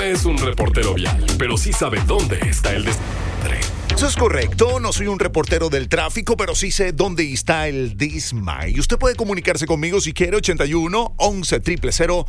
es un reportero vial, pero sí sabe dónde está el desmadre. Eso es correcto, no soy un reportero del tráfico, pero sí sé dónde está el desmay. Usted puede comunicarse conmigo si quiere, 81 11 000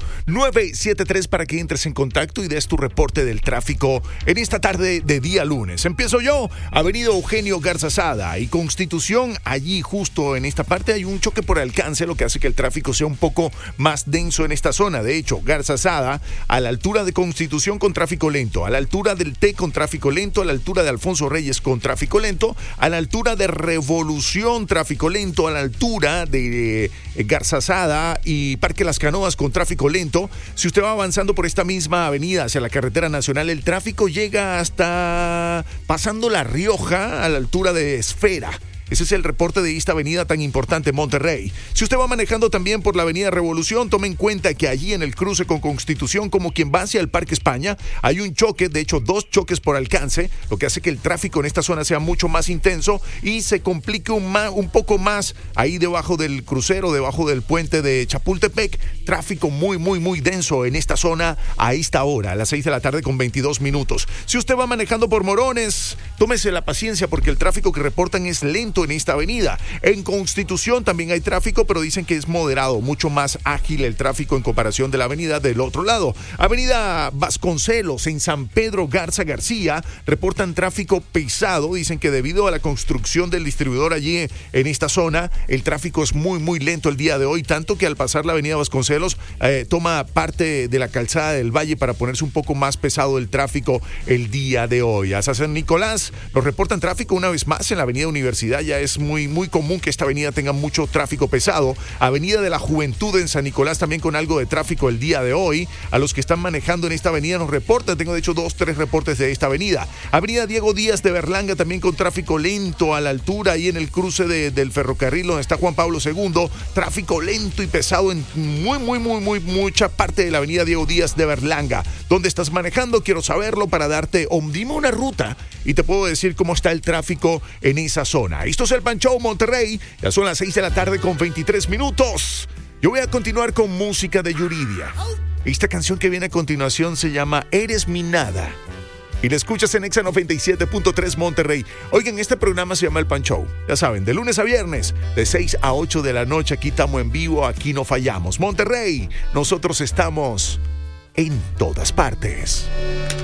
973 para que entres en contacto y des tu reporte del tráfico en esta tarde de día lunes. Empiezo yo, Avenida Eugenio Garzazada y Constitución, allí justo en esta parte hay un choque por alcance, lo que hace que el tráfico sea un poco más denso en esta zona. De hecho, Garzazada, a la altura de Constitución con tráfico lento, a la altura del T con tráfico lento, a la altura de Alfonso Reyes con tráfico lento, a la altura de Revolución tráfico lento, a la altura de Garzazada y Parque Las Canoas con tráfico lento. Si usted va avanzando por esta misma avenida hacia la carretera nacional, el tráfico llega hasta pasando La Rioja a la altura de Esfera. Ese es el reporte de esta avenida tan importante en Monterrey. Si usted va manejando también por la avenida Revolución, tome en cuenta que allí en el cruce con Constitución, como quien va hacia el Parque España, hay un choque, de hecho 2 choques por alcance, lo que hace que el tráfico en esta zona sea mucho más intenso y se complique un poco más ahí debajo del crucero, debajo del puente de Chapultepec. Tráfico muy denso en esta zona a esta hora, a las 6 de la tarde con 22 minutos. Si usted va manejando por Morones, tómese la paciencia porque el tráfico que reportan es lento en esta avenida. En Constitución también hay tráfico, pero dicen que es moderado, mucho más ágil el tráfico en comparación de la avenida del otro lado. Avenida Vasconcelos en San Pedro Garza García reportan tráfico pesado. Dicen que debido a la construcción del distribuidor allí en esta zona, el tráfico es muy lento el día de hoy, tanto que al pasar la avenida Vasconcelos toma parte de la calzada del Valle para ponerse un poco más pesado el tráfico el día de hoy. Hasta San Nicolás nos reportan tráfico una vez más en la avenida Universidad. Ya es muy común que esta avenida tenga mucho tráfico pesado. Avenida de la Juventud en San Nicolás también con algo de tráfico el día de hoy. A los que están manejando en esta avenida nos reportan, tengo de hecho 2-3 reportes de esta avenida. Avenida Diego Díaz de Berlanga también con tráfico lento a la altura ahí en el cruce del ferrocarril donde está Juan Pablo II. Tráfico lento y pesado en mucha parte de la avenida Diego Díaz de Berlanga. ¿Dónde estás manejando? Quiero saberlo para darte, dime una ruta y te puedo decir cómo está el tráfico en esa zona. Esto es el Pan Show Monterrey. Ya son las 6 de la tarde con 23 minutos. Yo voy a continuar con música de Yuridia. Esta canción que viene a continuación se llama Eres mi nada. Y la escuchas en Exa 97.3 Monterrey. Oigan, este programa se llama El Pan Show. Ya saben, de lunes a viernes, de 6 a 8 de la noche. Aquí estamos en vivo, aquí no fallamos. Monterrey, nosotros estamos en todas partes.